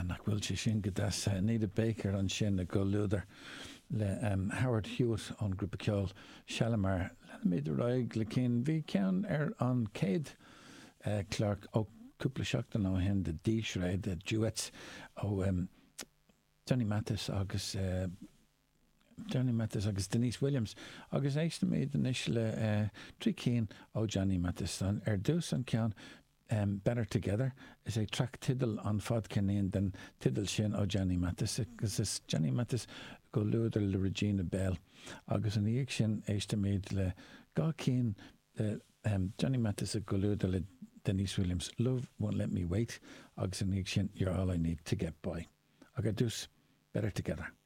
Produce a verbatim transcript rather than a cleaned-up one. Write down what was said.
nach bhfuil sé sin go das uh, Nita Baker an sin a go luúdar le um, Howard Hewitt an grúpa ceol Shalimar le méid roiig le cén bhí ceann ar an céad uh, Clark ó cúpla seachtain ó hen de dísreid de duets ó um, Johnny Mathis agus uh, Johnny Mathis agus Denise Williams agus éiste méid an is le uh, trí cén ó Johnny Mathis an ar dús an ceann Um, Better Together is a track tiddle an fad cenéan den tiddle sin ó Johnny Mathis agus is Johnny Mathis go luúdar le Regina Bell agus an íag sin éiste méid le gá cín uh, um, Johnny Mathis a go luúdar le Denise Williams Love Won't Let Me Wait agus an íag sin You're All I Need to Get By agus dús Better Together.